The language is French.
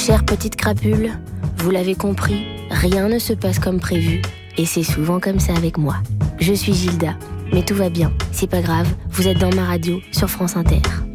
Chère petite crapule, vous l'avez compris, rien ne se passe comme prévu. Et c'est souvent comme ça avec moi. Je suis Gilda, mais tout va bien, c'est pas grave, vous êtes dans ma radio sur France Inter.